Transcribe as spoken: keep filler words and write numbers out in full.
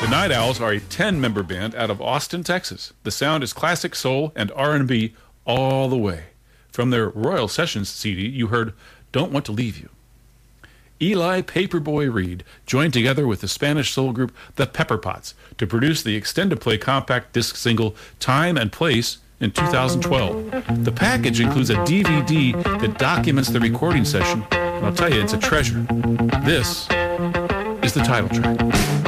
Night Owls are a ten-member band out of Austin, Texas. The sound is classic soul and R and B all the way. From their Royal Sessions C D, you heard Don't Want to Leave You. Eli Paperboy Reed joined together with the Spanish soul group The Pepper Pots to produce the extended play compact disc single Time and Place in two thousand twelve. The package includes a D V D that documents the recording session, and I'll tell you, it's a treasure. This is the title track.